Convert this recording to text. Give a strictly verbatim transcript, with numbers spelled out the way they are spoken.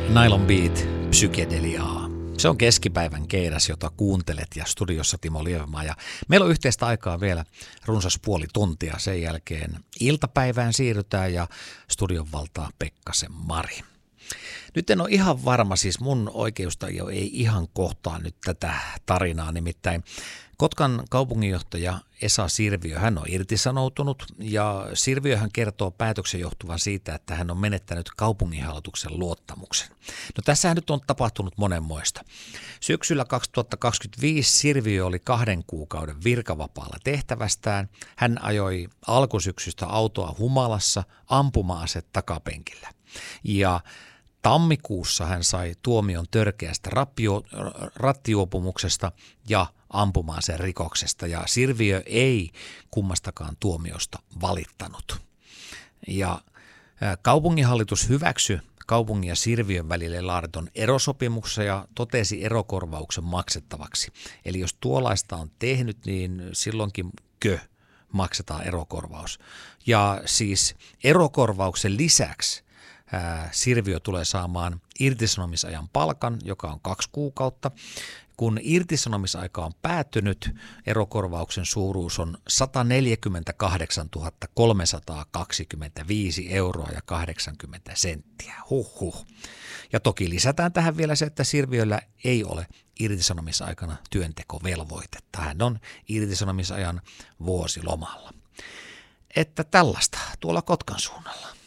Nylon Beat, psykedeliaa. Se on keskipäivän keidas, jota kuuntelet, ja studiossa Timo Lievemaa. Ja meillä on yhteistä aikaa vielä runsas puoli tuntia. Sen jälkeen iltapäivään siirrytään ja studion valtaa Pekkasen Mari. Nyt en ole ihan varma, siis mun oikeustajio ei ihan kohtaa nyt tätä tarinaa, nimittäin Kotkan kaupunginjohtaja Esa Sirviö, hän on irtisanoutunut, ja Sirviöhän kertoo päätöksen johtuvan siitä, että hän on menettänyt kaupunginhallituksen luottamuksen. No tässähän nyt on tapahtunut monenmoista. Syksyllä kaksituhattakaksikymmentäviisi Sirviö oli kahden kuukauden virkavapaalla tehtävästään. Hän ajoi alkusyksystä autoa humalassa, ampuma-ase takapenkillä. Ja tammikuussa hän sai tuomion törkeästä rappio, rattijuopumuksesta ja ampuma-aseen rikoksesta, ja Sirviö ei kummastakaan tuomiosta valittanut. Ja kaupunginhallitus hyväksyi kaupungin ja Sirviön välille laaditun erosopimuksen ja totesi erokorvauksen maksettavaksi. Eli jos tuollaista on tehnyt, niin silloinkin kö maksetaan erokorvaus. Ja siis erokorvauksen lisäksi Sirviö tulee saamaan irtisanomisajan palkan, joka on kaksi kuukautta. Kun irtisanomisaika on päättynyt, erokorvauksen suuruus on sata neljäkymmentäkahdeksantuhatta kolmesataakaksikymmentäviisi euroa ja kahdeksankymmentä senttiä. Huhhuh. Ja toki lisätään tähän vielä se, että Sirviöllä ei ole irtisanomisaikana työntekovelvoitetta. Hän on irtisanomisajan vuosilomalla. Että tällaista tuolla Kotkan suunnalla.